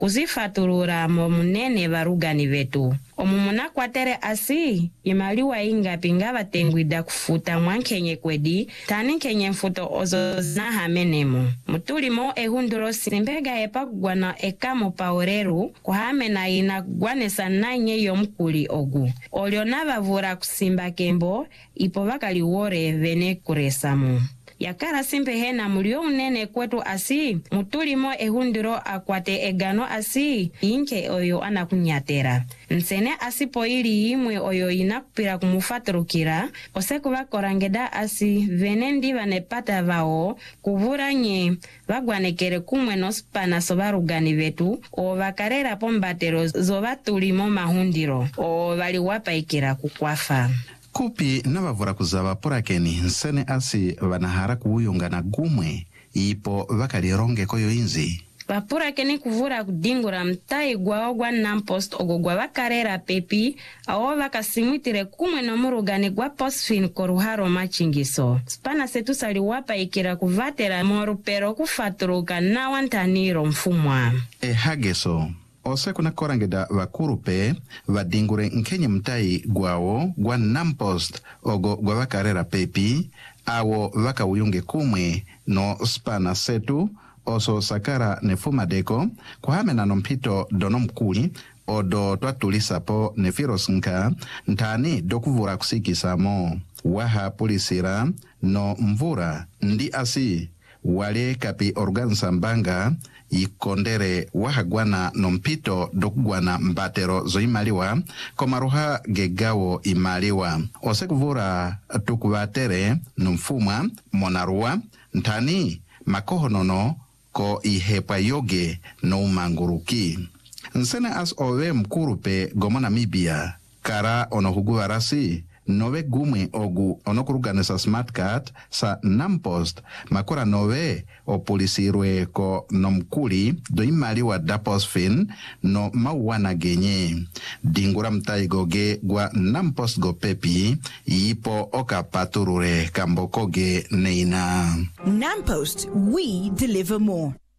kuzifaturura munene varugani vetu. Omumuna kwatere asi imaliwa ingapi nga vatengwida kufuta mwankenye kwedi tani nkenye mfuto ozo znahamenemo. Mutulimo ehunduro simbega epa kugwana ekamo paureru kuhamena ina gwanesa nanye yomkuli ogu. Olio navavura kusimba kembo ipo vakali wore vene kuresamu. Yakara simpe hena mulio unene kwetu asi mutulimo ehundiro akwate egano asi inke oyo anakunyatera. Nsene asipo ili imwe oyo inakupira kumufaturukira oseku vakorangeda asi venendi vanepata vao kuvura nye vagwanekere kumwe nospana sovarugani vetu o vakarera pombatero zovatulimo mahundiro o valiwapaikira kukwafa. Kupi navavura kuzava purakeni nsene asi vanahara kuuyungana gumwe ipo vakalironge koyo inzi. Vapurakeni kuvura kudingura mtai gwao gwa nampost ogo gwa vakarera pepi awo vakasimwitire kumwe nomurugani gwa posfin koruharo machingiso. Spana setu saliwapa ikira kuvatera morupero kufaturuka na wantaniro mfumwa. Hageso. Ose kuna korangeda vakurupe vadingure nkenye mtai gwao gwa nampost ogo gwa vakarera pepi awo vakauyunge kumwe no spana setu oso sakara nefumadeko kuhamena nompito dono mkuli odo twatulisapo nefirosinka ntani dokuvura kusikisamo waha polisira no mvura ndi asi wale kapi organza mbanga ikondere wahagwana nompito dokugwana mbatero zoimaliwa komaruha gegawo imaliwa osekuvura tukuvatere nomfumwa monarua ntani makohonono ko ihepa yoge no manguruki. Nsene as owe mkurupe gomo Namibia kara onohuguvarasi nove gumwe ogu onokuruganesa smart card sa nampost makora nove opolisirwe ko nomkuli do imaliwa daposfin no mawana genye dingura mtaigoge gwa nampost go pepi ipo oka paturure kambokoge neina. Nampost, we deliver more.